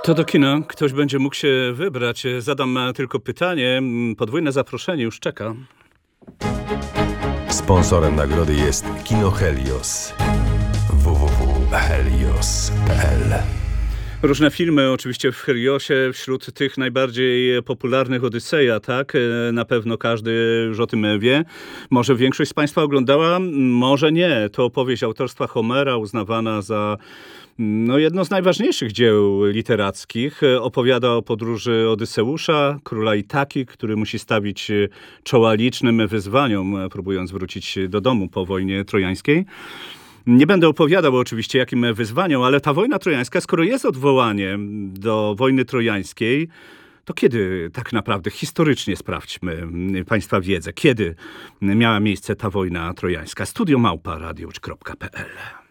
To do kina ktoś będzie mógł się wybrać. Zadam tylko pytanie. Podwójne zaproszenie już czeka. Sponsorem nagrody jest Kino Helios. www.helios.pl. Różne filmy oczywiście w Heliosie, wśród tych najbardziej popularnych Odyseja, tak? Na pewno każdy już o tym wie. Może większość z Państwa oglądała, może nie. To opowieść autorstwa Homera, uznawana za jedno z najważniejszych dzieł literackich. Opowiada o podróży Odyseusza, króla Itaki, który musi stawić czoła licznym wyzwaniom, próbując wrócić do domu po wojnie trojańskiej. Nie będę opowiadał oczywiście jakim wyzwaniom, ale ta wojna trojańska, skoro jest odwołaniem do wojny trojańskiej, to kiedy tak naprawdę, historycznie sprawdźmy Państwa wiedzę, kiedy miała miejsce ta wojna trojańska? Studio@radiowcz.pl